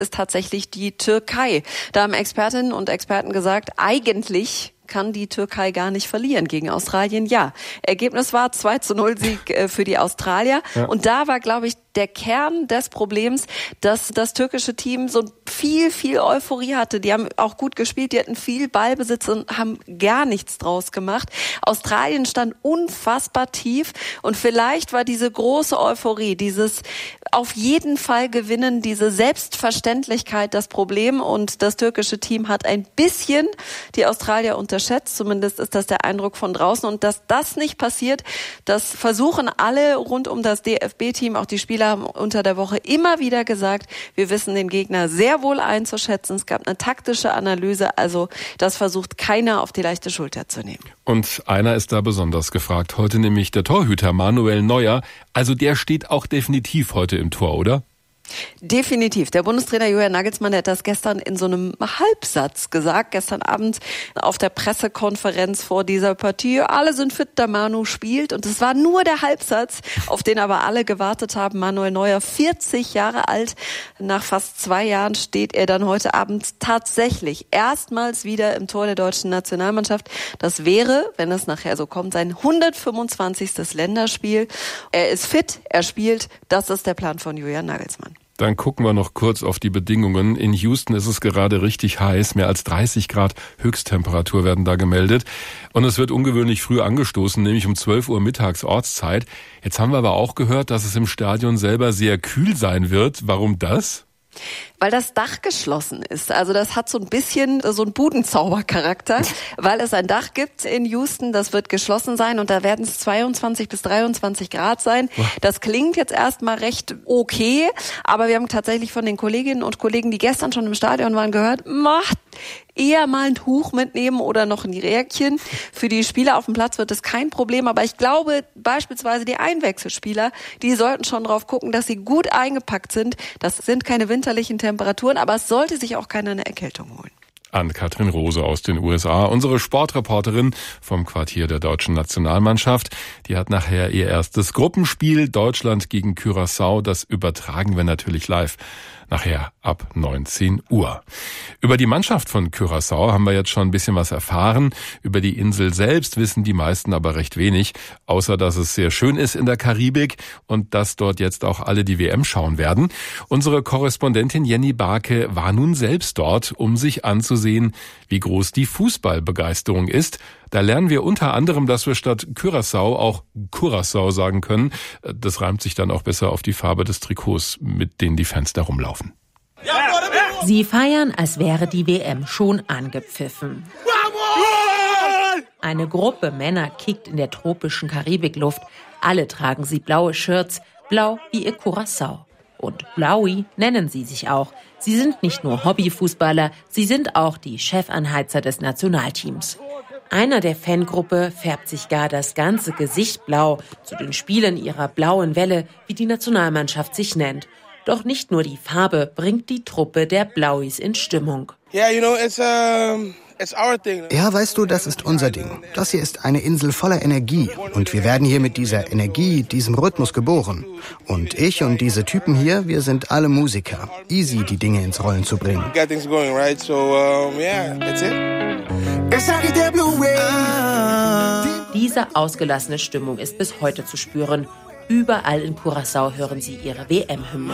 ist tatsächlich die Türkei. Da haben Expertinnen und Experten gesagt, eigentlich kann die Türkei gar nicht verlieren gegen Australien. Ja, Ergebnis war 2:0 Sieg für die Australier. Ja. Und da war, glaube ich, der Kern des Problems, dass das türkische Team so viel Euphorie hatte. Die haben auch gut gespielt, die hatten viel Ballbesitz und haben gar nichts draus gemacht. Australien stand unfassbar tief und vielleicht war diese große Euphorie, dieses auf jeden Fall gewinnen, diese Selbstverständlichkeit das Problem und das türkische Team hat ein bisschen die Australier unterschätzt. Zumindest ist das der Eindruck von draußen und dass das nicht passiert, das versuchen alle rund um das DFB-Team, auch die Spieler haben unter der Woche immer wieder gesagt, wir wissen den Gegner sehr wohl einzuschätzen. Es gab eine taktische Analyse, also das versucht keiner auf die leichte Schulter zu nehmen. Und einer ist da besonders gefragt, heute nämlich der Torhüter Manuel Neuer. Also der steht auch definitiv heute im Tor, oder? Definitiv. Der Bundestrainer Julian Nagelsmann, der hat das gestern in so einem Halbsatz gesagt, gestern Abend auf der Pressekonferenz vor dieser Partie. Alle sind fit, der Manu spielt. Und es war nur der Halbsatz, auf den aber alle gewartet haben. Manuel Neuer, 40 Jahre alt. Nach fast 2 Jahren steht er dann heute Abend tatsächlich erstmals wieder im Tor der deutschen Nationalmannschaft. Das wäre, wenn es nachher so kommt, sein 125. Länderspiel. Er ist fit, er spielt. Das ist der Plan von Julian Nagelsmann. Dann gucken wir noch kurz auf die Bedingungen. In Houston ist es gerade richtig heiß. Mehr als 30 Grad Höchsttemperatur werden da gemeldet. Und es wird ungewöhnlich früh angestoßen, nämlich um 12 Uhr mittags Ortszeit. Jetzt haben wir aber auch gehört, dass es im Stadion selber sehr kühl sein wird. Warum das? Weil das Dach geschlossen ist. Also das hat so ein bisschen so einen Budenzaubercharakter, weil es ein Dach gibt in Houston, das wird geschlossen sein und da werden es 22 bis 23 Grad sein. Das klingt jetzt erstmal recht okay, aber wir haben tatsächlich von den Kolleginnen und Kollegen, die gestern schon im Stadion waren, gehört, macht eher mal ein Tuch mitnehmen oder noch ein Räkchen. Für die Spieler auf dem Platz wird das kein Problem, aber ich glaube beispielsweise die Einwechselspieler, die sollten schon drauf gucken, dass sie gut eingepackt sind. Das sind keine winterlichen Temperaturen, aber es sollte sich auch keiner eine Erkältung holen. Ann-Kathrin Rose aus den USA, unsere Sportreporterin vom Quartier der deutschen Nationalmannschaft. Die hat nachher ihr erstes Gruppenspiel Deutschland gegen Curaçao. Das übertragen wir natürlich live. Nachher ab 19 Uhr. Über die Mannschaft von Curaçao haben wir jetzt schon ein bisschen was erfahren. Über die Insel selbst wissen die meisten aber recht wenig, außer dass es sehr schön ist in der Karibik und dass dort jetzt auch alle die WM schauen werden. Unsere Korrespondentin Jenny Barke war nun selbst dort, um sich anzusehen, wie groß die Fußballbegeisterung ist. Da lernen wir unter anderem, dass wir statt Curaçao auch Curaçao sagen können. Das reimt sich dann auch besser auf die Farbe des Trikots, mit denen die Fans da rumlaufen. Sie feiern, als wäre die WM schon angepfiffen. Eine Gruppe Männer kickt in der tropischen Karibikluft. Alle tragen sie blaue Shirts, blau wie ihr Curaçao. Und Blaui nennen sie sich auch. Sie sind nicht nur Hobbyfußballer, sie sind auch die Chefanheizer des Nationalteams. Einer der Fangruppe färbt sich gar das ganze Gesicht blau zu den Spielen ihrer blauen Welle, wie die Nationalmannschaft sich nennt. Doch nicht nur die Farbe bringt die Truppe der Blauis in Stimmung. Ja, weißt du, das ist unser Ding. Das hier ist eine Insel voller Energie. Und wir werden hier mit dieser Energie, diesem Rhythmus geboren. Und ich und diese Typen hier, wir sind alle Musiker. Easy, die Dinge ins Rollen zu bringen. Diese ausgelassene Stimmung ist bis heute zu spüren. Überall in Curaçao hören sie ihre WM-Hymne.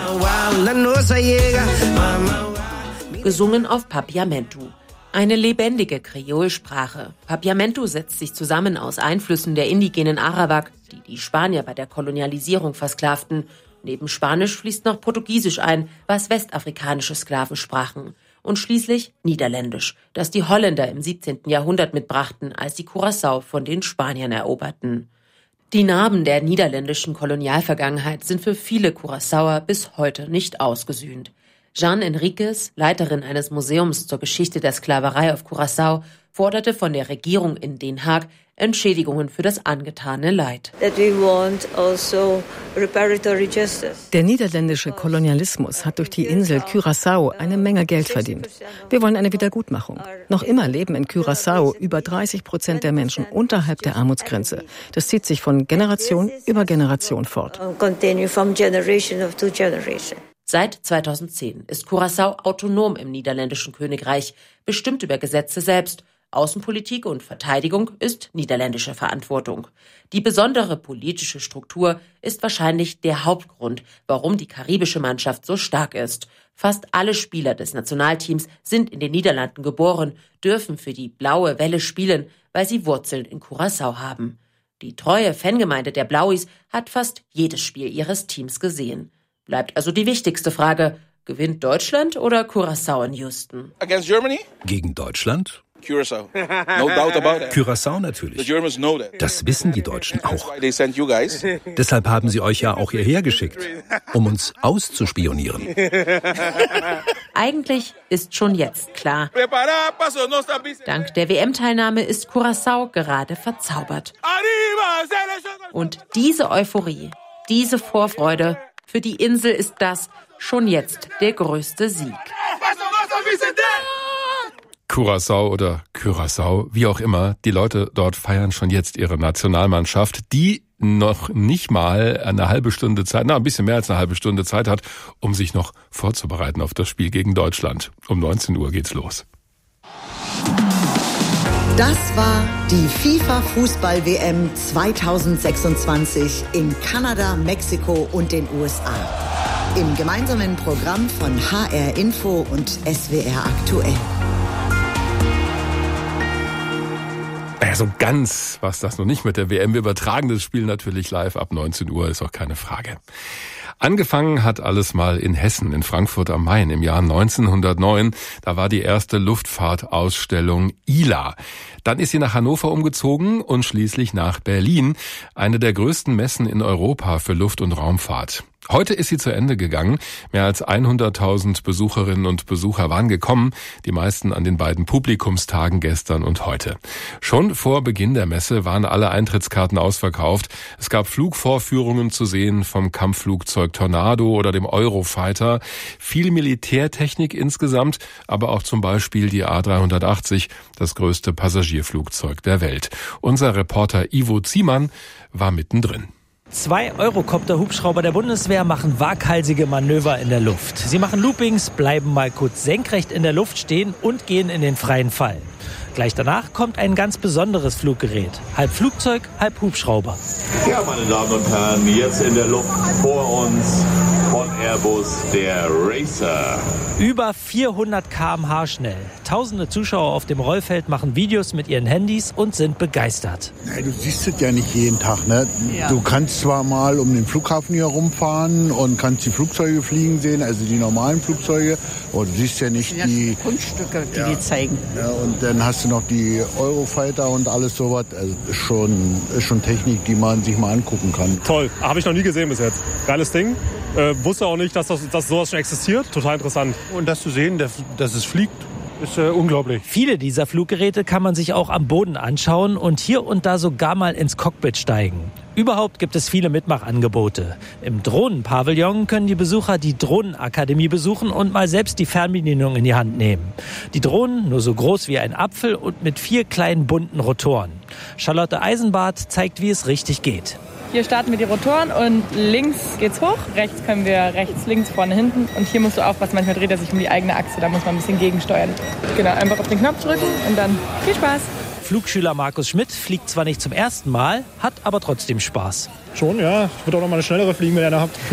Gesungen auf Papiamentu. Eine lebendige Kreolsprache. Papiamentu setzt sich zusammen aus Einflüssen der indigenen Arawak, die die Spanier bei der Kolonialisierung versklavten. Neben Spanisch fließt noch Portugiesisch ein, was westafrikanische Sklaven sprachen. Und schließlich Niederländisch, das die Holländer im 17. Jahrhundert mitbrachten, als sie Curaçao von den Spaniern eroberten. Die Narben der niederländischen Kolonialvergangenheit sind für viele Curaçaoer bis heute nicht ausgesühnt. Jeanne Enriquez, Leiterin eines Museums zur Geschichte der Sklaverei auf Curaçao, forderte von der Regierung in Den Haag Entschädigungen für das angetane Leid. Der niederländische Kolonialismus hat durch die Insel Curaçao eine Menge Geld verdient. Wir wollen eine Wiedergutmachung. Noch immer leben in Curaçao über 30% der Menschen unterhalb der Armutsgrenze. Das zieht sich von Generation über Generation fort. Seit 2010 ist Curaçao autonom im niederländischen Königreich, bestimmt über Gesetze selbst. Außenpolitik und Verteidigung ist niederländische Verantwortung. Die besondere politische Struktur ist wahrscheinlich der Hauptgrund, warum die karibische Mannschaft so stark ist. Fast alle Spieler des Nationalteams sind in den Niederlanden geboren, dürfen für die Blaue Welle spielen, weil sie Wurzeln in Curaçao haben. Die treue Fangemeinde der Blauis hat fast jedes Spiel ihres Teams gesehen. Bleibt also die wichtigste Frage: Gewinnt Deutschland oder Curaçao in Houston? Against Germany? Gegen Deutschland? Curaçao. No doubt about it. Curaçao natürlich. The Germans know that. Das wissen die Deutschen auch. They sent you guys. Deshalb haben sie euch ja auch hierher geschickt, um uns auszuspionieren. Eigentlich ist schon jetzt klar. Dank der WM-Teilnahme ist Curaçao gerade verzaubert. Und diese Euphorie, diese Vorfreude, für die Insel ist das schon jetzt der größte Sieg. Curaçao oder Curaçao, wie auch immer, die Leute dort feiern schon jetzt ihre Nationalmannschaft, die noch nicht mal eine halbe Stunde Zeit, ein bisschen mehr als eine halbe Stunde Zeit hat, um sich noch vorzubereiten auf das Spiel gegen Deutschland. Um 19 Uhr geht's los. Das war die FIFA-Fußball-WM 2026 in Kanada, Mexiko und den USA. Im gemeinsamen Programm von HR Info und SWR Aktuell. So ganz was das noch nicht mit der WM. Wir übertragen das Spiel natürlich live ab 19 Uhr, ist auch keine Frage. Angefangen hat alles mal in Hessen, in Frankfurt am Main im Jahr 1909. Da war die erste Luftfahrtausstellung ILA. Dann ist sie nach Hannover umgezogen und schließlich nach Berlin, eine der größten Messen in Europa für Luft- und Raumfahrt. Heute ist sie zu Ende gegangen. Mehr als 100.000 Besucherinnen und Besucher waren gekommen, die meisten an den beiden Publikumstagen gestern und heute. Schon vor Beginn der Messe waren alle Eintrittskarten ausverkauft. Es gab Flugvorführungen zu sehen vom Kampfflugzeug Tornado oder dem Eurofighter. Viel Militärtechnik insgesamt, aber auch zum Beispiel die A380, das größte Passagierflugzeug der Welt. Unser Reporter Ivo Ziemann war mittendrin. 2 Eurocopter-Hubschrauber der Bundeswehr machen waghalsige Manöver in der Luft. Sie machen Loopings, bleiben mal kurz senkrecht in der Luft stehen und gehen in den freien Fall. Gleich danach kommt ein ganz besonderes Fluggerät. Halb Flugzeug, halb Hubschrauber. Ja, meine Damen und Herren, jetzt in der Luft vor uns von Airbus der Racer. Über 400 km/h schnell. Tausende Zuschauer auf dem Rollfeld machen Videos mit ihren Handys und sind begeistert. Ja, du siehst es ja nicht jeden Tag, ne? Ja. Du kannst zwar mal um den Flughafen hier rumfahren und kannst die Flugzeuge fliegen sehen, also die normalen Flugzeuge, aber du siehst ja nicht die Kunststücke, die zeigen. Ja, und dann hast du noch die Eurofighter und alles sowas. Also ist schon Technik, die man sich mal angucken kann. Toll, habe ich noch nie gesehen bis jetzt. Geiles Ding. Wusste auch nicht, dass sowas schon existiert. Total interessant. Und das zu sehen, dass es fliegt, ist unglaublich. Viele dieser Fluggeräte kann man sich auch am Boden anschauen und hier und da sogar mal ins Cockpit steigen. Überhaupt gibt es viele Mitmachangebote. Im Drohnenpavillon können die Besucher die Drohnenakademie besuchen und mal selbst die Fernbedienung in die Hand nehmen. Die Drohnen nur so groß wie ein Apfel und mit 4 kleinen bunten Rotoren. Charlotte Eisenbart zeigt, wie es richtig geht. Hier starten wir die Rotoren und links geht's hoch, rechts können wir rechts, links, vorne, hinten. Und hier musst du aufpassen, manchmal dreht er sich um die eigene Achse, da muss man ein bisschen gegensteuern. Genau, einfach auf den Knopf drücken und dann viel Spaß. Flugschüler Markus Schmidt fliegt zwar nicht zum ersten Mal, hat aber trotzdem Spaß. Schon, ja. Ich würde auch noch mal eine schnellere fliegen, wenn ihr eine habt.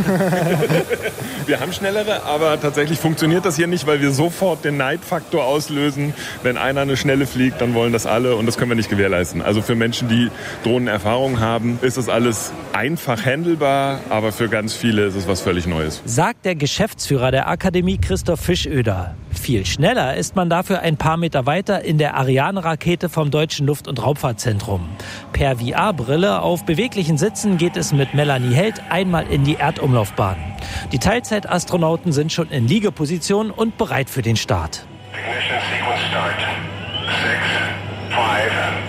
Wir haben schnellere, aber tatsächlich funktioniert das hier nicht, weil wir sofort den Neidfaktor auslösen. Wenn einer eine schnelle fliegt, dann wollen das alle und das können wir nicht gewährleisten. Also für Menschen, die Drohnenerfahrung haben, ist das alles einfach handelbar, aber für ganz viele ist es was völlig Neues. Sagt der Geschäftsführer der Akademie Christoph Fischöder. Viel schneller ist man dafür ein paar Meter weiter in der Ariane-Rakete vom Deutschen Luft- und Raumfahrtzentrum. Per VR-Brille auf beweglichen Sitzen geht es mit Melanie Held einmal in die Erdumlaufbahn. Die Teilzeitastronauten sind schon in Liegeposition und bereit für den Start. Ignition sequence start. 6, 5,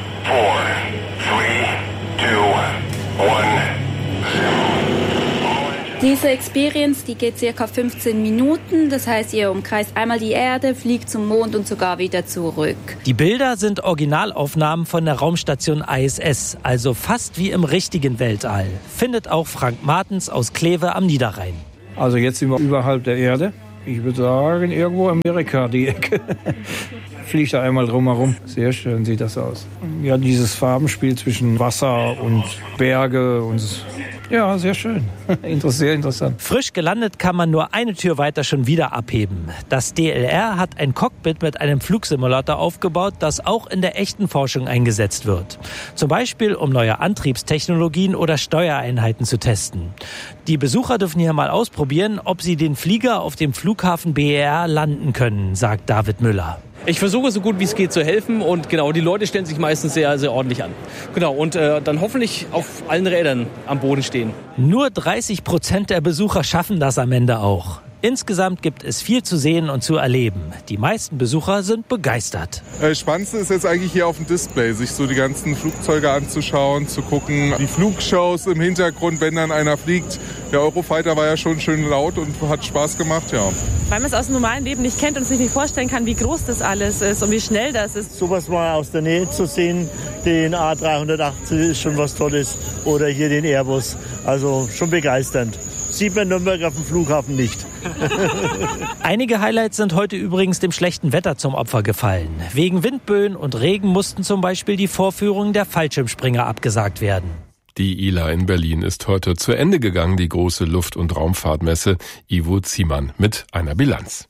4, 3, 2, 1, 0. Diese Experience, die geht circa 15 Minuten. Das heißt, ihr umkreist einmal die Erde, fliegt zum Mond und sogar wieder zurück. Die Bilder sind Originalaufnahmen von der Raumstation ISS, also fast wie im richtigen Weltall. Findet auch Frank Martens aus Kleve am Niederrhein. Also jetzt sind wir überhalb der Erde. Ich würde sagen, irgendwo Amerika, die Ecke. Fliegt da einmal drumherum. Sehr schön sieht das aus. Ja, dieses Farbenspiel zwischen Wasser und Berge und ja, sehr schön. Sehr interessant. Frisch gelandet kann man nur eine Tür weiter schon wieder abheben. Das DLR hat ein Cockpit mit einem Flugsimulator aufgebaut, das auch in der echten Forschung eingesetzt wird. Zum Beispiel, um neue Antriebstechnologien oder Steuereinheiten zu testen. Die Besucher dürfen hier mal ausprobieren, ob sie den Flieger auf dem Flughafen BER landen können, sagt David Müller. Ich versuche so gut wie es geht zu helfen und genau, die Leute stellen sich meistens sehr, sehr ordentlich an. Genau, und dann hoffentlich auf allen Rädern am Boden stehen. Nur 30% der Besucher schaffen das am Ende auch. Insgesamt gibt es viel zu sehen und zu erleben. Die meisten Besucher sind begeistert. Das Spannendste ist jetzt eigentlich hier auf dem Display, sich so die ganzen Flugzeuge anzuschauen, zu gucken, die Flugshows im Hintergrund, wenn dann einer fliegt. Der Eurofighter war ja schon schön laut und hat Spaß gemacht, ja. Weil man es aus dem normalen Leben nicht kennt und sich nicht vorstellen kann, wie groß das alles ist und wie schnell das ist. Sowas mal aus der Nähe zu sehen, den A380 ist schon was Tolles oder hier den Airbus, also schon begeisternd. Sieht man Nürnberg auf dem Flughafen nicht. Einige Highlights sind heute übrigens dem schlechten Wetter zum Opfer gefallen. Wegen Windböen und Regen mussten zum Beispiel die Vorführungen der Fallschirmspringer abgesagt werden. Die ILA in Berlin ist heute zu Ende gegangen, die große Luft- und Raumfahrtmesse. Ivo Ziemann mit einer Bilanz.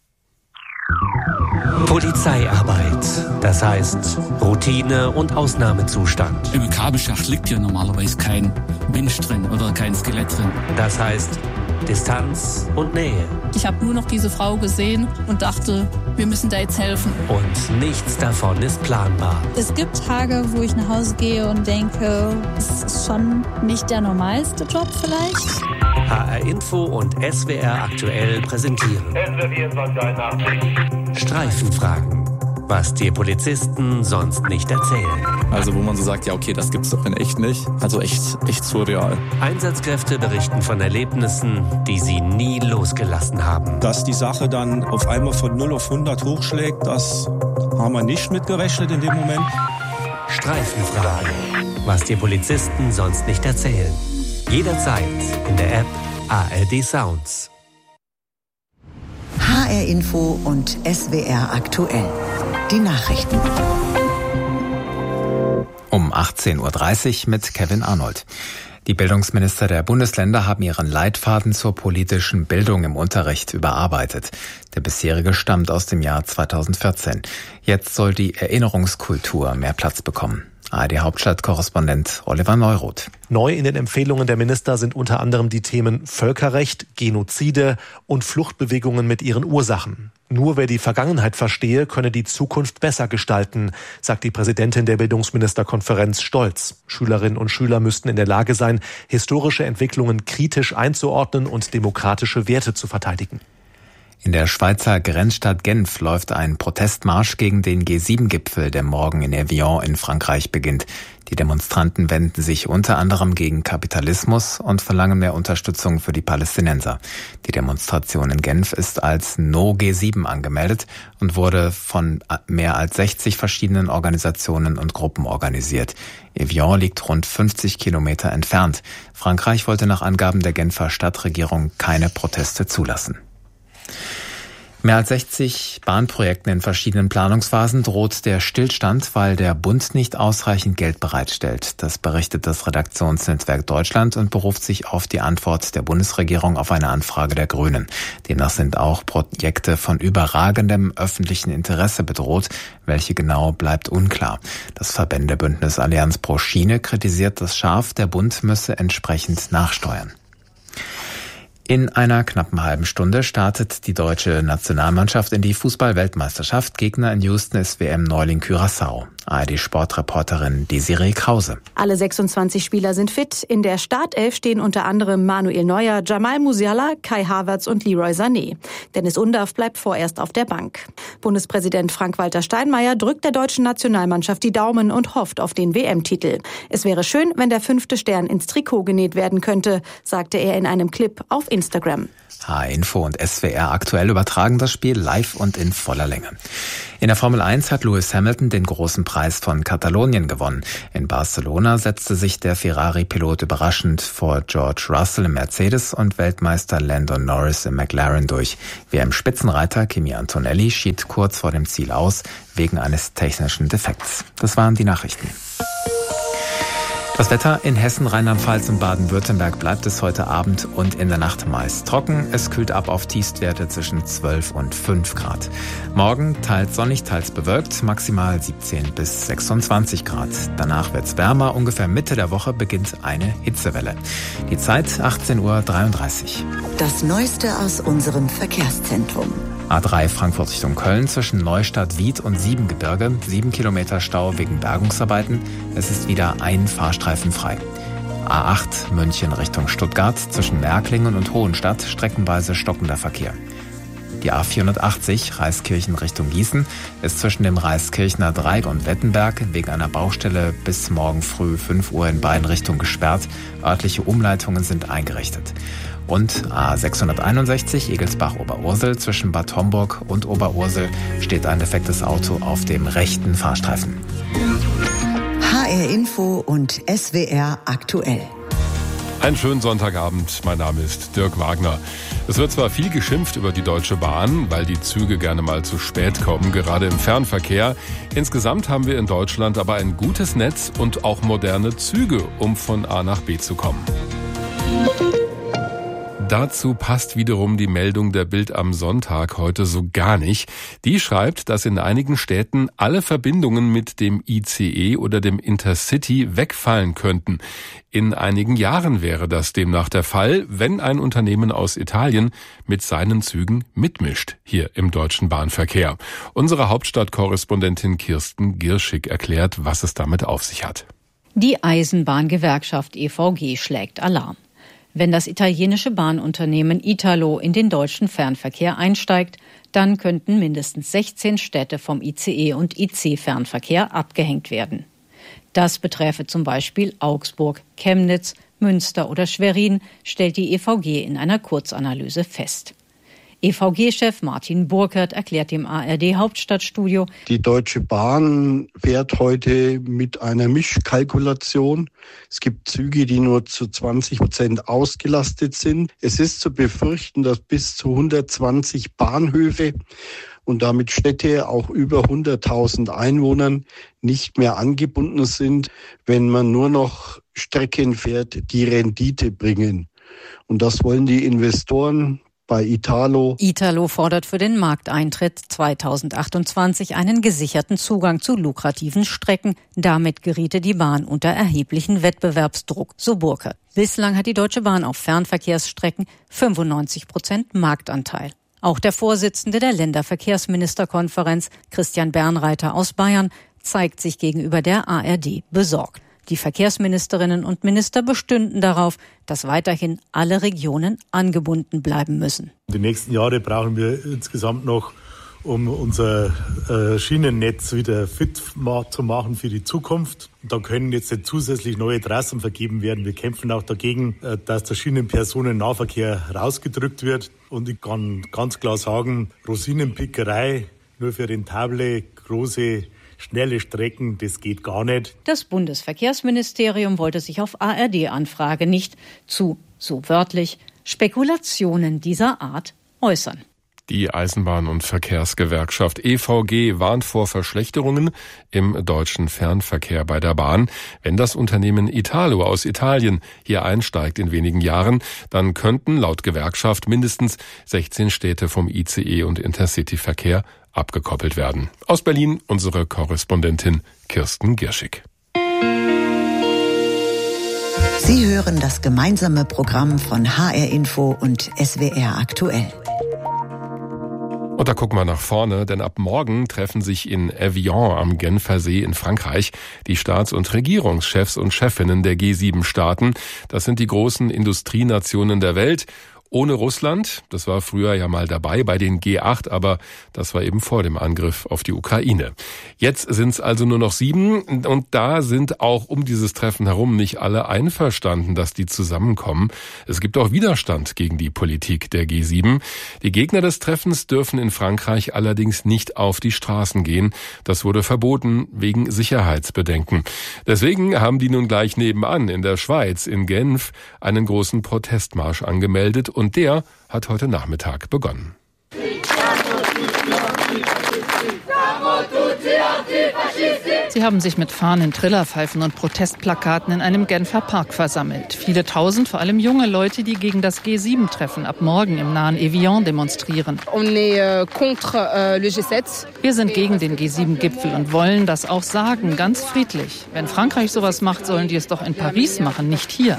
Polizeiarbeit, das heißt Routine und Ausnahmezustand. Im Kabelschacht liegt ja normalerweise kein Mensch drin oder kein Skelett drin. Das heißt Distanz und Nähe. Ich habe nur noch diese Frau gesehen und dachte, wir müssen da jetzt helfen. Und nichts davon ist planbar. Es gibt Tage, wo ich nach Hause gehe und denke, es ist schon nicht der normalste Job vielleicht. HR Info und SWR aktuell präsentieren Streifenfragen, was dir Polizisten sonst nicht erzählen. Also wo man so sagt, ja okay, das gibt's doch in echt nicht. Also echt surreal. Einsatzkräfte berichten von Erlebnissen, die sie nie losgelassen haben. Dass die Sache dann auf einmal von 0 auf 100 hochschlägt, das haben wir nicht mitgerechnet in dem Moment. Streifenfragen, was dir Polizisten sonst nicht erzählen. Jederzeit in der App ARD Sounds. HR Info und SWR aktuell. Die Nachrichten. Um 18.30 Uhr mit Kevin Arnold. Die Bildungsminister der Bundesländer haben ihren Leitfaden zur politischen Bildung im Unterricht überarbeitet. Der bisherige stammt aus dem Jahr 2014. Jetzt soll die Erinnerungskultur mehr Platz bekommen. ARD-Hauptstadt-Korrespondent Oliver Neuroth. Neu in den Empfehlungen der Minister sind unter anderem die Themen Völkerrecht, Genozide und Fluchtbewegungen mit ihren Ursachen. Nur wer die Vergangenheit verstehe, könne die Zukunft besser gestalten, sagt die Präsidentin der Bildungsministerkonferenz Stolz. Schülerinnen und Schüler müssten in der Lage sein, historische Entwicklungen kritisch einzuordnen und demokratische Werte zu verteidigen. In der Schweizer Grenzstadt Genf läuft ein Protestmarsch gegen den G7-Gipfel, der morgen in Evian in Frankreich beginnt. Die Demonstranten wenden sich unter anderem gegen Kapitalismus und verlangen mehr Unterstützung für die Palästinenser. Die Demonstration in Genf ist als No G7 angemeldet und wurde von mehr als 60 verschiedenen Organisationen und Gruppen organisiert. Evian liegt rund 50 Kilometer entfernt. Frankreich wollte nach Angaben der Genfer Stadtregierung keine Proteste zulassen. Mehr als 60 Bahnprojekten in verschiedenen Planungsphasen droht der Stillstand, weil der Bund nicht ausreichend Geld bereitstellt. Das berichtet das Redaktionsnetzwerk Deutschland und beruft sich auf die Antwort der Bundesregierung auf eine Anfrage der Grünen. Demnach sind auch Projekte von überragendem öffentlichen Interesse bedroht. Welche genau, bleibt unklar. Das Verbändebündnis Allianz pro Schiene kritisiert das scharf, der Bund müsse entsprechend nachsteuern. In einer knappen halben Stunde startet die deutsche Nationalmannschaft in die Fußball-Weltmeisterschaft. Gegner in Houston ist WM-Neuling Curaçao. ARD-Sportreporterin Desiree Krause. Alle 26 Spieler sind fit. In der Startelf stehen unter anderem Manuel Neuer, Jamal Musiala, Kai Havertz und Leroy Sané. Dennis Undaff bleibt vorerst auf der Bank. Bundespräsident Frank-Walter Steinmeier drückt der deutschen Nationalmannschaft die Daumen und hofft auf den WM-Titel. Es wäre schön, wenn der 5. Stern ins Trikot genäht werden könnte, sagte er in einem Clip auf Instagram. HR Info und SWR aktuell übertragen das Spiel live und in voller Länge. In der Formel 1 hat Lewis Hamilton den großen Preis von Katalonien gewonnen. In Barcelona setzte sich der Ferrari-Pilot überraschend vor George Russell im Mercedes und Weltmeister Lando Norris im McLaren durch. WM-Spitzenreiter Kimi Antonelli schied kurz vor dem Ziel aus, wegen eines technischen Defekts. Das waren die Nachrichten. Das Wetter in Hessen, Rheinland-Pfalz und Baden-Württemberg bleibt es heute Abend und in der Nacht meist trocken. Es kühlt ab auf Tiefstwerte zwischen 12 und 5 Grad. Morgen teils sonnig, teils bewölkt, maximal 17 bis 26 Grad. Danach wird's wärmer. Ungefähr Mitte der Woche beginnt eine Hitzewelle. Die Zeit 18:33 Uhr. Das Neueste aus unserem Verkehrszentrum. A3 Frankfurt Richtung Köln zwischen Neustadt, Wied und Siebengebirge. 7 Kilometer Stau wegen Bergungsarbeiten. Es ist wieder ein Fahrstreifen frei. A8 München Richtung Stuttgart zwischen Märklingen und Hohenstadt streckenweise stockender Verkehr. Die A480 Reiskirchen Richtung Gießen ist zwischen dem Reiskirchner Dreieck und Wettenberg wegen einer Baustelle bis morgen früh 5 Uhr in beiden Richtungen gesperrt. Örtliche Umleitungen sind eingerichtet. Und A661 Egelsbach-Oberursel zwischen Bad Homburg und Oberursel steht ein defektes Auto auf dem rechten Fahrstreifen. HR Info und SWR aktuell. Einen schönen Sonntagabend, mein Name ist Dirk Wagner. Es wird zwar viel geschimpft über die Deutsche Bahn, weil die Züge gerne mal zu spät kommen, gerade im Fernverkehr. Insgesamt haben wir in Deutschland aber ein gutes Netz und auch moderne Züge, um von A nach B zu kommen. Dazu passt wiederum die Meldung der Bild am Sonntag heute so gar nicht. Die schreibt, dass in einigen Städten alle Verbindungen mit dem ICE oder dem Intercity wegfallen könnten. In einigen Jahren wäre das demnach der Fall, wenn ein Unternehmen aus Italien mit seinen Zügen mitmischt, hier im deutschen Bahnverkehr. Unsere Hauptstadtkorrespondentin Kirsten Girschig erklärt, was es damit auf sich hat. Die Eisenbahngewerkschaft EVG schlägt Alarm. Wenn das italienische Bahnunternehmen Italo in den deutschen Fernverkehr einsteigt, dann könnten mindestens 16 Städte vom ICE und IC-Fernverkehr abgehängt werden. Das beträfe zum Beispiel Augsburg, Chemnitz, Münster oder Schwerin, stellt die EVG in einer Kurzanalyse fest. EVG-Chef Martin Burkert erklärt dem ARD-Hauptstadtstudio: Die Deutsche Bahn fährt heute mit einer Mischkalkulation. Es gibt Züge, die nur zu 20% ausgelastet sind. Es ist zu befürchten, dass bis zu 120 Bahnhöfe und damit Städte auch über 100.000 Einwohnern nicht mehr angebunden sind, wenn man nur noch Strecken fährt, die Rendite bringen. Und das wollen die Investoren bei Italo. Italo fordert für den Markteintritt 2028 einen gesicherten Zugang zu lukrativen Strecken. Damit geriete die Bahn unter erheblichen Wettbewerbsdruck, so Burkert. Bislang hat die Deutsche Bahn auf Fernverkehrsstrecken 95% Marktanteil. Auch der Vorsitzende der Länderverkehrsministerkonferenz, Christian Bernreiter aus Bayern, zeigt sich gegenüber der ARD besorgt. Die Verkehrsministerinnen und Minister bestünden darauf, dass weiterhin alle Regionen angebunden bleiben müssen. Die nächsten Jahre brauchen wir insgesamt noch, um unser Schienennetz wieder fit zu machen für die Zukunft. Und da können jetzt zusätzlich neue Trassen vergeben werden. Wir kämpfen auch dagegen, dass der Schienenpersonennahverkehr rausgedrückt wird. Und ich kann ganz klar sagen, Rosinenpickerei nur für rentable, große, schnelle Strecken, das geht gar nicht. Das Bundesverkehrsministerium wollte sich auf ARD-Anfrage nicht zu, so wörtlich, Spekulationen dieser Art äußern. Die Eisenbahn- und Verkehrsgewerkschaft EVG warnt vor Verschlechterungen im deutschen Fernverkehr bei der Bahn. Wenn das Unternehmen Italo aus Italien hier einsteigt in wenigen Jahren, dann könnten laut Gewerkschaft mindestens 16 Städte vom ICE- und Intercity-Verkehr abgekoppelt werden. Aus Berlin unsere Korrespondentin Kirsten Girschig. Sie hören das gemeinsame Programm von HR Info und SWR aktuell. Und da gucken wir nach vorne, denn ab morgen treffen sich in Evian am Genfersee in Frankreich die Staats- und Regierungschefs und Chefinnen der G7-Staaten. Das sind die großen Industrienationen der Welt. ohne Russland. Das war früher ja mal dabei bei den G8, aber das war eben vor dem Angriff auf die Ukraine. Jetzt sind es also nur noch 7 und da sind auch um dieses Treffen herum nicht alle einverstanden, dass die zusammenkommen. Es gibt auch Widerstand gegen die Politik der G7. Die Gegner des Treffens dürfen in Frankreich allerdings nicht auf die Straßen gehen. Das wurde verboten wegen Sicherheitsbedenken. Deswegen haben die nun gleich nebenan in der Schweiz, in Genf, einen großen Protestmarsch angemeldet und der hat heute Nachmittag begonnen. Sie haben sich mit Fahnen, Trillerpfeifen und Protestplakaten in einem Genfer Park versammelt. Viele Tausend, vor allem junge Leute, die gegen das G7-Treffen ab morgen im nahen Evian demonstrieren. Wir sind gegen den G7-Gipfel und wollen das auch sagen, ganz friedlich. Wenn Frankreich sowas macht, sollen die es doch in Paris machen, nicht hier.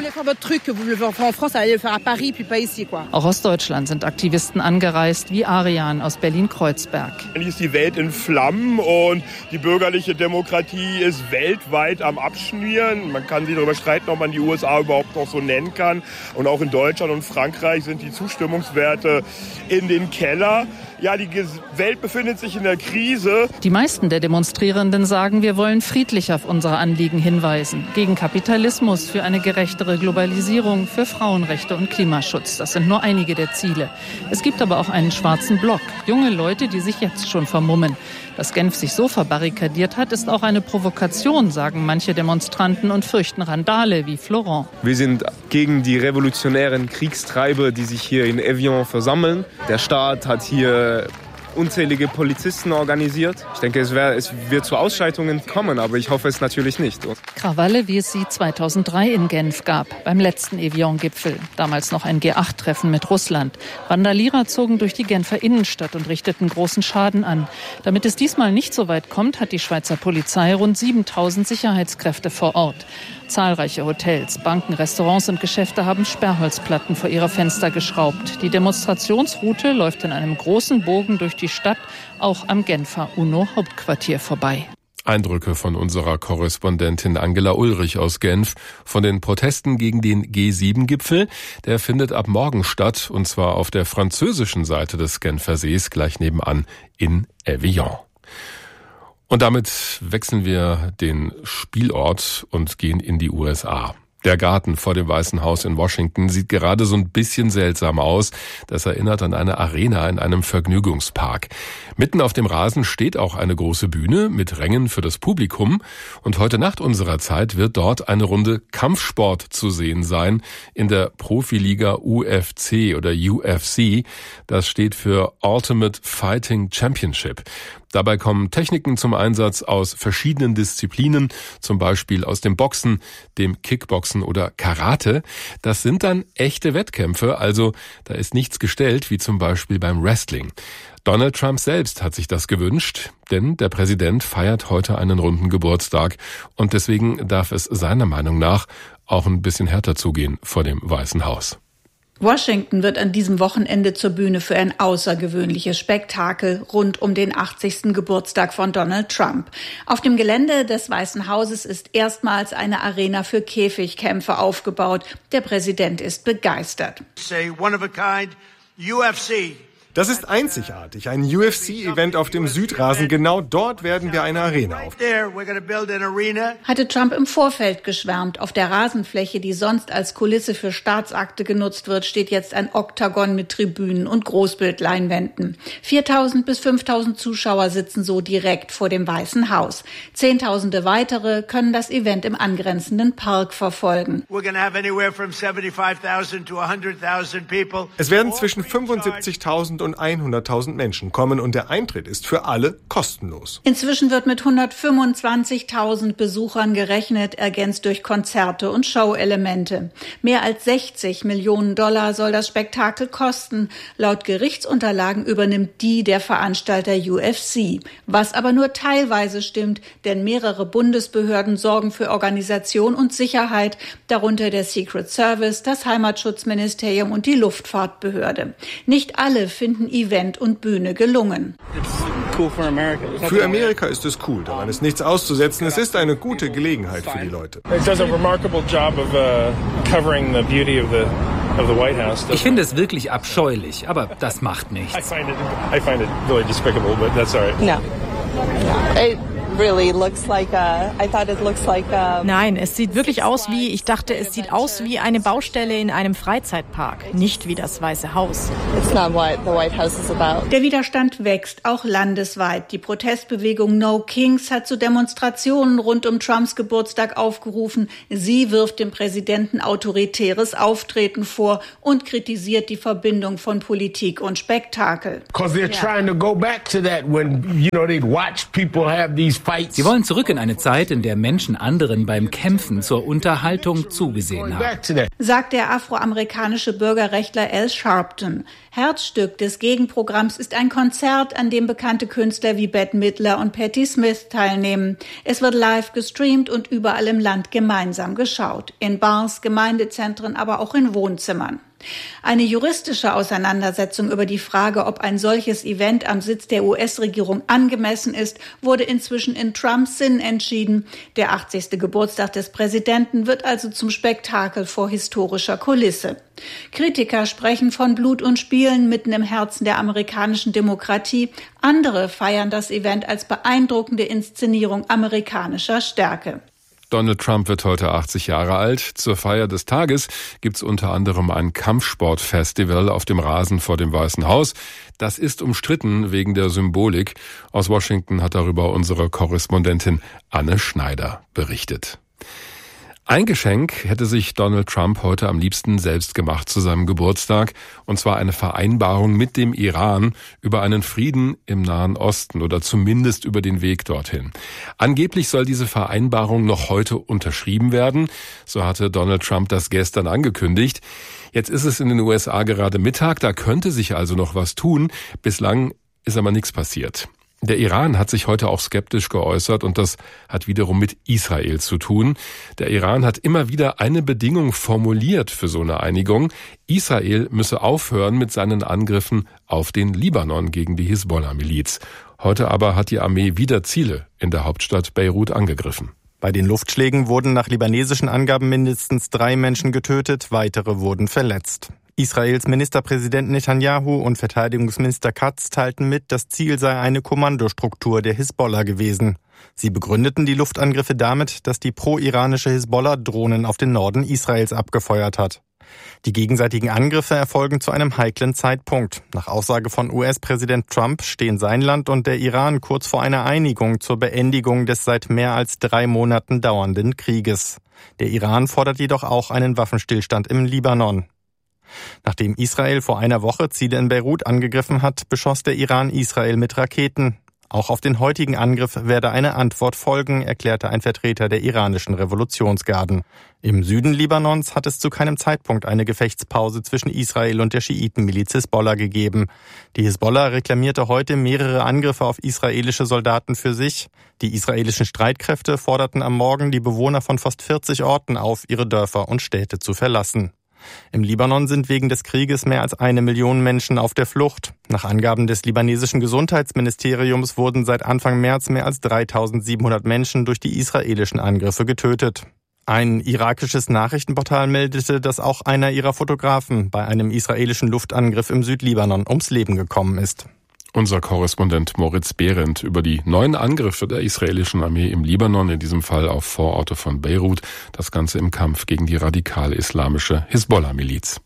Auch aus Deutschland sind Aktivisten angereist, wie Arian aus Berlin-Kreuzberg. Eigentlich ist die Welt in Flammen und die bürgerliche Demokratie ist weltweit am Abschmieren. Man kann sich darüber streiten, ob man die USA überhaupt noch so nennen kann. Und auch in Deutschland und Frankreich sind die Zustimmungswerte in den Keller. Ja, die Welt befindet sich in der Krise. Die meisten der Demonstrierenden sagen, wir wollen friedlich auf unsere Anliegen hinweisen. Gegen Kapitalismus, für eine gerechtere Globalisierung, für Frauenrechte und Klimaschutz. Das sind nur einige der Ziele. Es gibt aber auch einen schwarzen Block. Junge Leute, die sich jetzt schon vermummen. Dass Genf sich so verbarrikadiert hat, ist auch eine Provokation, sagen manche Demonstranten und fürchten Randale wie Florent. Wir sind gegen die revolutionären Kriegstreiber, die sich hier in Evian versammeln. Der Staat hat hier unzählige Polizisten organisiert. Ich denke, es wird zu Ausschreitungen kommen, aber ich hoffe es natürlich nicht. Krawalle, wie es sie 2003 in Genf gab, beim letzten Evian-Gipfel. Damals noch ein G8-Treffen mit Russland. Randalierer zogen durch die Genfer Innenstadt und richteten großen Schaden an. Damit es diesmal nicht so weit kommt, hat die Schweizer Polizei rund 7.000 Sicherheitskräfte vor Ort. Zahlreiche Hotels, Banken, Restaurants und Geschäfte haben Sperrholzplatten vor ihre Fenster geschraubt. Die Demonstrationsroute läuft in einem großen Bogen durch die Stadt, auch am Genfer UNO-Hauptquartier vorbei. Eindrücke von unserer Korrespondentin Angela Ulrich aus Genf von den Protesten gegen den G7-Gipfel. Der findet ab morgen statt, und zwar auf der französischen Seite des Genfer Sees, gleich nebenan in Evian. Und damit wechseln wir den Spielort und gehen in die USA. Der Garten vor dem Weißen Haus in Washington sieht gerade so ein bisschen seltsam aus. Das erinnert an eine Arena in einem Vergnügungspark. Mitten auf dem Rasen steht auch eine große Bühne mit Rängen für das Publikum. Und heute Nacht unserer Zeit wird dort eine Runde Kampfsport zu sehen sein in der Profiliga UFC oder UFC. Das steht für Ultimate Fighting Championship. Dabei kommen Techniken zum Einsatz aus verschiedenen Disziplinen, zum Beispiel aus dem Boxen, dem Kickboxen oder Karate. Das sind dann echte Wettkämpfe, also da ist nichts gestellt, wie zum Beispiel beim Wrestling. Donald Trump selbst hat sich das gewünscht, denn der Präsident feiert heute einen runden Geburtstag und deswegen darf es seiner Meinung nach auch ein bisschen härter zugehen vor dem Weißen Haus. Washington wird an diesem Wochenende zur Bühne für ein außergewöhnliches Spektakel rund um den 80. Geburtstag von Donald Trump. Auf dem Gelände des Weißen Hauses ist erstmals eine Arena für Käfigkämpfe aufgebaut. Der Präsident ist begeistert. Das ist einzigartig, ein UFC-Event auf dem Südrasen. Genau dort werden wir eine Arena aufbauen. Hatte Trump im Vorfeld geschwärmt. Auf der Rasenfläche, die sonst als Kulisse für Staatsakte genutzt wird, steht jetzt ein Oktagon mit Tribünen und Großbildleinwänden. 4.000 bis 5.000 Zuschauer sitzen so direkt vor dem Weißen Haus. Zehntausende weitere können das Event im angrenzenden Park verfolgen. Es werden zwischen 75.000 und 100.000 Menschen kommen und der Eintritt ist für alle kostenlos. Inzwischen wird mit 125.000 Besuchern gerechnet, ergänzt durch Konzerte und Showelemente. Mehr als 60 Millionen $60 soll das Spektakel kosten. Laut Gerichtsunterlagen übernimmt die der Veranstalter UFC. Was aber nur teilweise stimmt, denn mehrere Bundesbehörden sorgen für Organisation und Sicherheit, darunter der Secret Service, das Heimatschutzministerium und die Luftfahrtbehörde. Nicht alle finden Event und Bühne gelungen. Für Amerika ist es cool, daran ist nichts auszusetzen. Es ist eine gute Gelegenheit für die Leute. Ich finde es wirklich abscheulich, aber das macht nichts. I find it really despicable, but that's all right. No. It really looks like Nein, es sieht wirklich aus wie, ich dachte, es sieht aus wie eine Baustelle in einem Freizeitpark, nicht wie das Weiße Haus. It's not what the White House is about. Der Widerstand wächst, auch landesweit. Die Protestbewegung No Kings hat zu Demonstrationen rund um Trumps Geburtstag aufgerufen. Sie wirft dem Präsidenten autoritäres Auftreten vor und kritisiert die Verbindung von Politik und Spektakel. Sie wollen zurück in eine Zeit, in der Menschen anderen beim Kämpfen zur Unterhaltung zugesehen haben. Sagt der afroamerikanische Bürgerrechtler Al Sharpton. Herzstück des Gegenprogramms ist ein Konzert, an dem bekannte Künstler wie Bette Midler und Patti Smith teilnehmen. Es wird live gestreamt und überall im Land gemeinsam geschaut. In Bars, Gemeindezentren, aber auch in Wohnzimmern. Eine juristische Auseinandersetzung über die Frage, ob ein solches Event am Sitz der US-Regierung angemessen ist, wurde inzwischen in Trumps Sinn entschieden. Der 80. Geburtstag des Präsidenten wird also zum Spektakel vor historischer Kulisse. Kritiker sprechen von Blut und Spielen mitten im Herzen der amerikanischen Demokratie. Andere feiern das Event als beeindruckende Inszenierung amerikanischer Stärke. Donald Trump wird heute 80 Jahre alt. Zur Feier des Tages gibt's unter anderem ein Kampfsportfestival auf dem Rasen vor dem Weißen Haus. Das ist umstritten wegen der Symbolik. Aus Washington hat darüber unsere Korrespondentin Anne Schneider berichtet. Ein Geschenk hätte sich Donald Trump heute am liebsten selbst gemacht zu seinem Geburtstag, und zwar eine Vereinbarung mit dem Iran über einen Frieden im Nahen Osten oder zumindest über den Weg dorthin. Angeblich soll diese Vereinbarung noch heute unterschrieben werden, so hatte Donald Trump das gestern angekündigt. Jetzt ist es in den USA gerade Mittag, da könnte sich also noch was tun. Bislang ist aber nichts passiert. Der Iran hat sich heute auch skeptisch geäußert und das hat wiederum mit Israel zu tun. Der Iran hat immer wieder eine Bedingung formuliert für so eine Einigung. Israel müsse aufhören mit seinen Angriffen auf den Libanon gegen die Hisbollah-Miliz. Heute aber hat die Armee wieder Ziele in der Hauptstadt Beirut angegriffen. Bei den Luftschlägen wurden nach libanesischen Angaben mindestens 3 Menschen getötet, weitere wurden verletzt. Israels Ministerpräsident Netanyahu und Verteidigungsminister Katz teilten mit, das Ziel sei eine Kommandostruktur der Hisbollah gewesen. Sie begründeten die Luftangriffe damit, dass die pro-iranische Hisbollah Drohnen auf den Norden Israels abgefeuert hat. Die gegenseitigen Angriffe erfolgen zu einem heiklen Zeitpunkt. Nach Aussage von US-Präsident Trump stehen sein Land und der Iran kurz vor einer Einigung zur Beendigung des seit mehr als 3 Monaten dauernden Krieges. Der Iran fordert jedoch auch einen Waffenstillstand im Libanon. Nachdem Israel vor einer Woche Ziele in Beirut angegriffen hat, beschoss der Iran Israel mit Raketen. Auch auf den heutigen Angriff werde eine Antwort folgen, erklärte ein Vertreter der iranischen Revolutionsgarden. Im Süden Libanons hat es zu keinem Zeitpunkt eine Gefechtspause zwischen Israel und der Schiitenmiliz Hisbollah gegeben. Die Hisbollah reklamierte heute mehrere Angriffe auf israelische Soldaten für sich. Die israelischen Streitkräfte forderten am Morgen die Bewohner von fast 40 Orten auf, ihre Dörfer und Städte zu verlassen. Im Libanon sind wegen des Krieges mehr als 1 Million Menschen auf der Flucht. Nach Angaben des libanesischen Gesundheitsministeriums wurden seit Anfang März mehr als 3.700 Menschen durch die israelischen Angriffe getötet. Ein irakisches Nachrichtenportal meldete, dass auch einer ihrer Fotografen bei einem israelischen Luftangriff im Südlibanon ums Leben gekommen ist. Unser Korrespondent Moritz Behrendt über die neuen Angriffe der israelischen Armee im Libanon, in diesem Fall auf Vororte von Beirut, das Ganze im Kampf gegen die radikal-islamische Hisbollah-Miliz.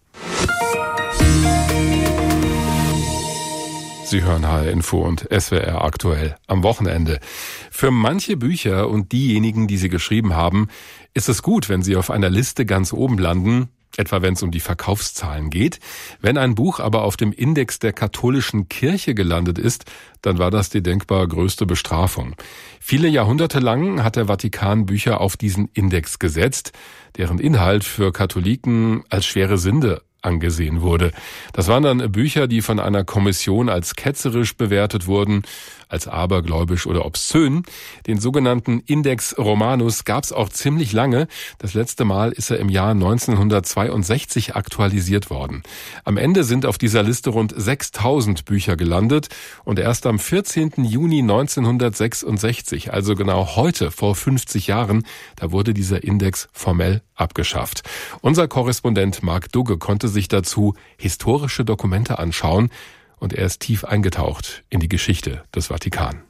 Sie hören HR Info und SWR aktuell am Wochenende. Für manche Bücher und diejenigen, die sie geschrieben haben, ist es gut, wenn sie auf einer Liste ganz oben landen, etwa wenn es um die Verkaufszahlen geht. Wenn ein Buch aber auf dem Index der katholischen Kirche gelandet ist, dann war das die denkbar größte Bestrafung. Viele Jahrhunderte lang hat der Vatikan Bücher auf diesen Index gesetzt, deren Inhalt für Katholiken als schwere Sünde angesehen wurde. Das waren dann Bücher, die von einer Kommission als ketzerisch bewertet wurden, als abergläubisch oder obszön. Den sogenannten Index Romanus gab es auch ziemlich lange. Das letzte Mal ist er im Jahr 1962 aktualisiert worden. Am Ende sind auf dieser Liste rund 6000 Bücher gelandet und erst am 14. Juni 1966, also genau heute vor 50 Jahren, da wurde dieser Index formell abgeschafft. Unser Korrespondent Marc Dugge konnte sich dazu historische Dokumente anschauen und er ist tief eingetaucht in die Geschichte des Vatikan.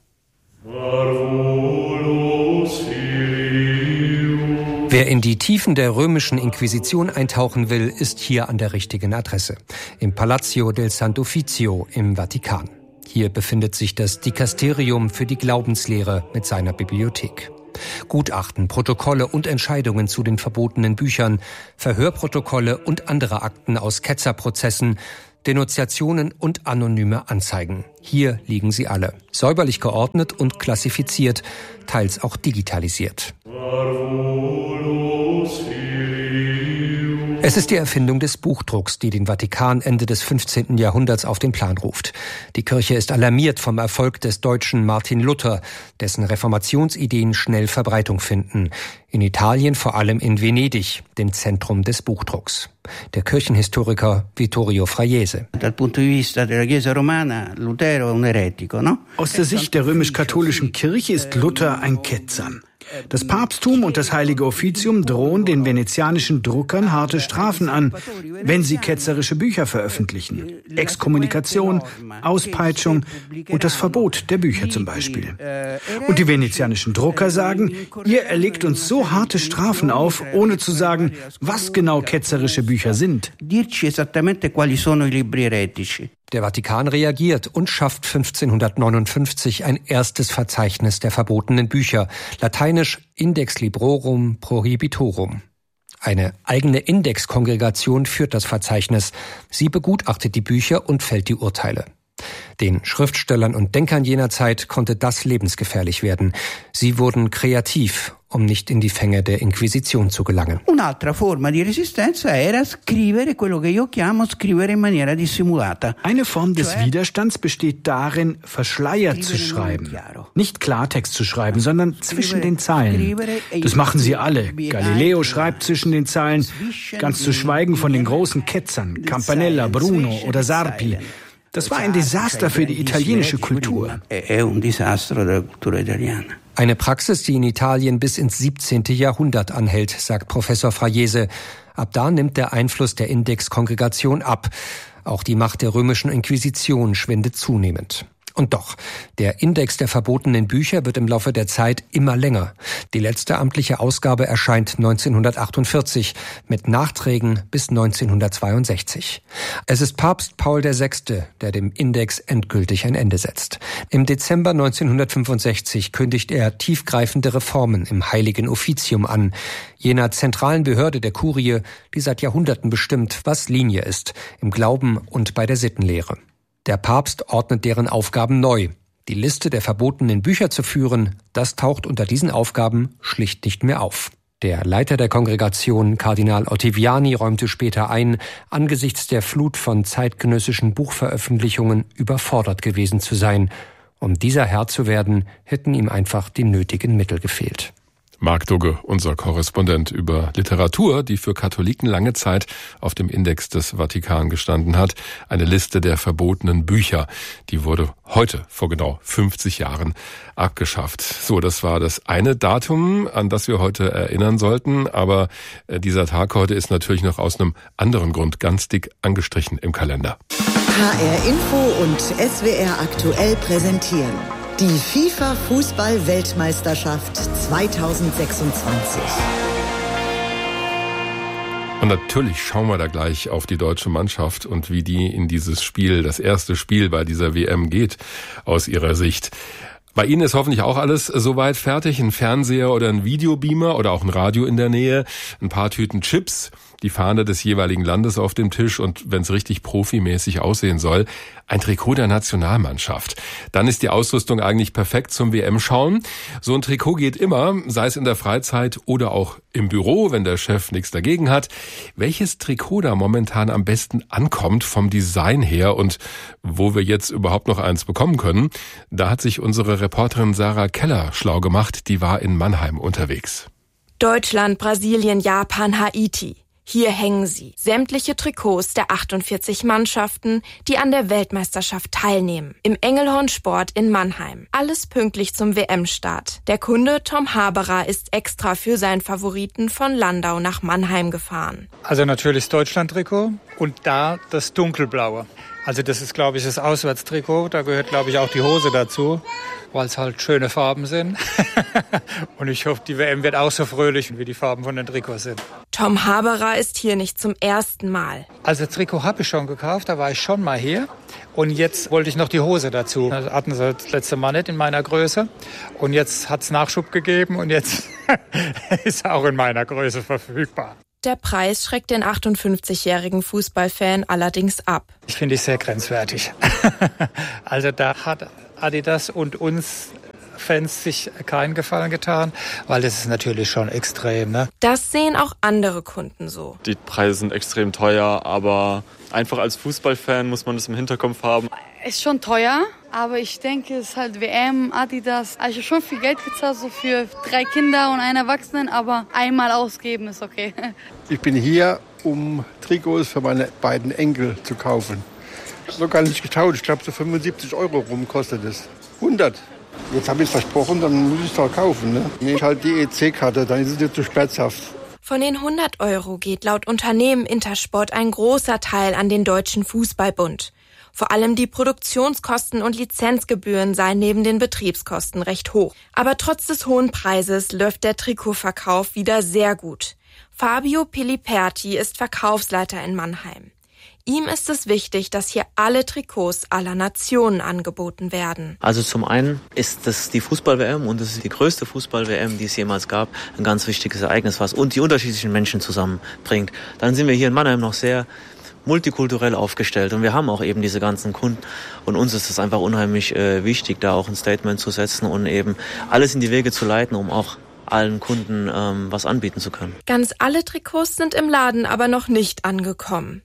Wer in die Tiefen der römischen Inquisition eintauchen will, ist hier an der richtigen Adresse. Im Palazzo del Sant'Uffizio im Vatikan. Hier befindet sich das Dikasterium für die Glaubenslehre mit seiner Bibliothek. Gutachten, Protokolle und Entscheidungen zu den verbotenen Büchern, Verhörprotokolle und andere Akten aus Ketzerprozessen, Denunziationen und anonyme Anzeigen. Hier liegen sie alle, säuberlich geordnet und klassifiziert, teils auch digitalisiert. Es ist die Erfindung des Buchdrucks, die den Vatikan Ende des 15. Jahrhunderts auf den Plan ruft. Die Kirche ist alarmiert vom Erfolg des Deutschen Martin Luther, dessen Reformationsideen schnell Verbreitung finden. In Italien, vor allem in Venedig, dem Zentrum des Buchdrucks. Der Kirchenhistoriker Vittorio Fraiese. Aus der Sicht der römisch-katholischen Kirche ist Luther ein Ketzer. Das Papsttum und das Heilige Offizium drohen den venezianischen Druckern harte Strafen an, wenn sie ketzerische Bücher veröffentlichen. Exkommunikation, Auspeitschung und das Verbot der Bücher zum Beispiel. Und die venezianischen Drucker sagen, ihr erlegt uns so harte Strafen auf, ohne zu sagen, was genau ketzerische Bücher sind. Der Vatikan reagiert und schafft 1559 ein erstes Verzeichnis der verbotenen Bücher, lateinisch Index Librorum Prohibitorum. Eine eigene Indexkongregation führt das Verzeichnis. Sie begutachtet die Bücher und fällt die Urteile. Den Schriftstellern und Denkern jener Zeit konnte das lebensgefährlich werden. Sie wurden kreativ, um nicht in die Fänge der Inquisition zu gelangen. Eine Form des Widerstands besteht darin, verschleiert zu schreiben. Nicht Klartext zu schreiben, sondern zwischen den Zeilen. Das machen sie alle. Galileo schreibt zwischen den Zeilen, ganz zu schweigen von den großen Ketzern, Campanella, Bruno oder Sarpi. Das war ein Desaster für die italienische Kultur. Eine Praxis, die in Italien bis ins 17. Jahrhundert anhält, sagt Professor Fraiese. Ab da nimmt der Einfluss der Indexkongregation ab. Auch die Macht der römischen Inquisition schwindet zunehmend. Und doch, der Index der verbotenen Bücher wird im Laufe der Zeit immer länger. Die letzte amtliche Ausgabe erscheint 1948, mit Nachträgen bis 1962. Es ist Papst Paul VI., der dem Index endgültig ein Ende setzt. Im Dezember 1965 kündigt er tiefgreifende Reformen im Heiligen Offizium an, jener zentralen Behörde der Kurie, die seit Jahrhunderten bestimmt, was Linie ist, im Glauben und bei der Sittenlehre. Der Papst ordnet deren Aufgaben neu. Die Liste der verbotenen Bücher zu führen, das taucht unter diesen Aufgaben schlicht nicht mehr auf. Der Leiter der Kongregation, Kardinal Ottaviani, räumte später ein, angesichts der Flut von zeitgenössischen Buchveröffentlichungen überfordert gewesen zu sein. Um dieser Herr zu werden, hätten ihm einfach die nötigen Mittel gefehlt. Marc Dugge, unser Korrespondent über Literatur, die für Katholiken lange Zeit auf dem Index des Vatikan gestanden hat. Eine Liste der verbotenen Bücher. Die wurde heute, vor genau 50 Jahren, abgeschafft. So, das war das eine Datum, an das wir heute erinnern sollten. Aber dieser Tag heute ist natürlich noch aus einem anderen Grund ganz dick angestrichen im Kalender. HR Info und SWR aktuell präsentieren die FIFA-Fußball-Weltmeisterschaft 2026. Und natürlich schauen wir da gleich auf die deutsche Mannschaft und wie die in dieses Spiel, das erste Spiel bei dieser WM geht, aus ihrer Sicht. Bei Ihnen ist hoffentlich auch alles soweit fertig. Ein Fernseher oder ein Videobeamer oder auch ein Radio in der Nähe, ein paar Tüten Chips. die Fahne des jeweiligen Landes auf dem Tisch und wenn es richtig profimäßig aussehen soll, ein Trikot der Nationalmannschaft. Dann ist die Ausrüstung eigentlich perfekt zum WM-Schauen. So ein Trikot geht immer, sei es in der Freizeit oder auch im Büro, wenn der Chef nichts dagegen hat. Welches Trikot da momentan am besten ankommt vom Design her und wo wir jetzt überhaupt noch eins bekommen können, da hat sich unsere Reporterin Sarah Keller schlau gemacht. Die war in Mannheim unterwegs. Deutschland, Brasilien, Japan, Haiti. Hier hängen sie, sämtliche Trikots der 48 Mannschaften, die an der Weltmeisterschaft teilnehmen. Im Engelhorn Sport in Mannheim. Alles pünktlich zum WM-Start. Der Kunde Tom Haberer ist extra für seinen Favoriten von Landau nach Mannheim gefahren. Also natürlich das Deutschland-Trikot und da das dunkelblaue. Also das ist, glaube ich, das Auswärtstrikot. Da gehört, glaube ich, auch die Hose dazu, weil es halt schöne Farben sind. Und ich hoffe, die WM wird auch so fröhlich, wie die Farben von den Trikots sind. Tom Haberer ist hier nicht zum ersten Mal. Also das Trikot habe ich schon gekauft, da war ich schon mal hier. Und jetzt wollte ich noch die Hose dazu. Das hatten sie das letzte Mal nicht in meiner Größe. Und jetzt hat es Nachschub gegeben und jetzt ist auch in meiner Größe verfügbar. Der Preis schreckt den 58-jährigen Fußballfan allerdings ab. Ich finde es sehr grenzwertig. Also da hat Adidas und uns Fans sich keinen Gefallen getan, weil das ist natürlich schon extrem, ne? Das sehen auch andere Kunden so. Die Preise sind extrem teuer, aber einfach als Fußballfan muss man das im Hinterkopf haben. Ist schon teuer, aber ich denke, es ist halt WM, Adidas. Also ich habe schon viel Geld gezahlt, so für 3 Kinder und einen Erwachsenen, aber einmal ausgeben ist okay. Ich bin hier, um Trikots für meine beiden Enkel zu kaufen. So gar nicht getauscht. Ich glaube, so 75 € rum kostet es. 100. Jetzt habe ich es versprochen, dann muss ich es doch kaufen. Ne? Nehme ich halt die EC-Karte, dann ist es nicht zu schmerzhaft. Von den 100 € geht laut Unternehmen Intersport ein großer Teil an den Deutschen Fußballbund. Vor allem die Produktionskosten und Lizenzgebühren seien neben den Betriebskosten recht hoch. Aber trotz des hohen Preises läuft der Trikotverkauf wieder sehr gut. Fabio Piliperti ist Verkaufsleiter in Mannheim. Ihm ist es wichtig, dass hier alle Trikots aller Nationen angeboten werden. Also zum einen ist das die Fußball-WM und das ist die größte Fußball-WM, die es jemals gab. Ein ganz wichtiges Ereignis, was und die unterschiedlichen Menschen zusammenbringt. Dann sind wir hier in Mannheim noch sehr multikulturell aufgestellt und wir haben auch eben diese ganzen Kunden und uns ist es einfach unheimlich wichtig, da auch ein Statement zu setzen und eben alles in die Wege zu leiten, um auch allen Kunden was anbieten zu können. Ganz alle Trikots sind im Laden aber noch nicht angekommen.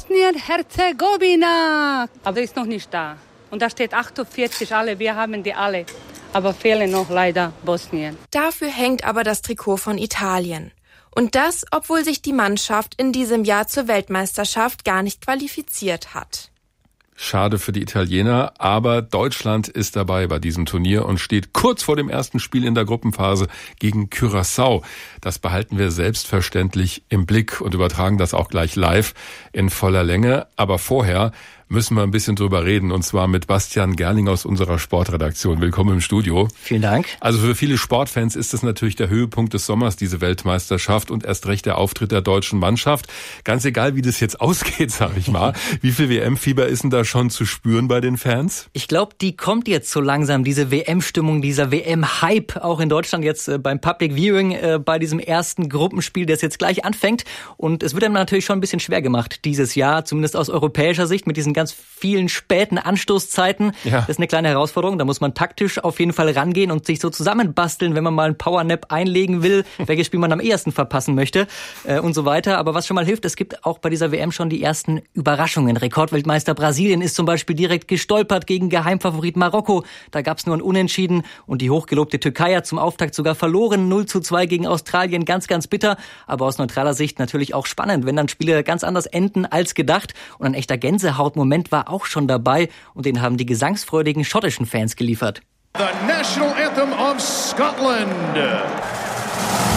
Bosnien-Herzegowina! Aber ist noch nicht da. Und da steht 48 alle, wir haben die alle. Aber fehlen noch leider Bosnien. Dafür hängt aber das Trikot von Italien. Und das, obwohl sich die Mannschaft in diesem Jahr zur Weltmeisterschaft gar nicht qualifiziert hat. Schade für die Italiener, aber Deutschland ist dabei bei diesem Turnier und steht kurz vor dem ersten Spiel in der Gruppenphase gegen Curaçao. Das behalten wir selbstverständlich im Blick und übertragen das auch gleich live in voller Länge. Aber vorher müssen wir ein bisschen drüber reden, und zwar mit Bastian Gerling aus unserer Sportredaktion. Willkommen im Studio. Vielen Dank. Also für viele Sportfans ist es natürlich der Höhepunkt des Sommers, diese Weltmeisterschaft, und erst recht der Auftritt der deutschen Mannschaft. Ganz egal, wie das jetzt ausgeht, sag ich mal. Wie viel WM-Fieber ist denn da schon zu spüren bei den Fans? Ich glaube, die kommt jetzt so langsam, diese WM-Stimmung, dieser WM-Hype, auch in Deutschland jetzt beim Public Viewing, bei diesem ersten Gruppenspiel, das jetzt gleich anfängt. Und es wird einem natürlich schon ein bisschen schwer gemacht dieses Jahr, zumindest aus europäischer Sicht, mit diesen ganz vielen späten Anstoßzeiten. Ja. Das ist eine kleine Herausforderung. Da muss man taktisch auf jeden Fall rangehen und sich so zusammenbasteln, wenn man mal einen Powernap einlegen will, welches Spiel man am ehesten verpassen möchte und so weiter. Aber was schon mal hilft, es gibt auch bei dieser WM schon die ersten Überraschungen. Rekordweltmeister Brasilien ist zum Beispiel direkt gestolpert gegen Geheimfavorit Marokko. Da gab es nur ein Unentschieden und die hochgelobte Türkei hat zum Auftakt sogar verloren. 0:2 gegen Australien, ganz, ganz bitter. Aber aus neutraler Sicht natürlich auch spannend, wenn dann Spiele ganz anders enden als gedacht. Und ein echter Gänsehautmoment war auch schon dabei und den haben die gesangsfreudigen schottischen Fans geliefert. The national anthem of Scotland.